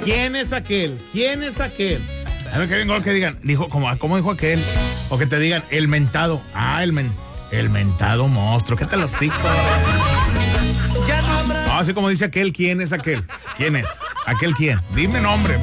¿Quién es aquel? ¿Quién es aquel? A ver que vengo que digan, ¿cómo dijo aquel? O que te digan, el mentado. El mentado monstruo. ¿Qué te lo cico? Ya no habrá. Así como dice aquel, ¿quién es aquel? ¿Quién es? ¿Aquel quién? Dime nombre.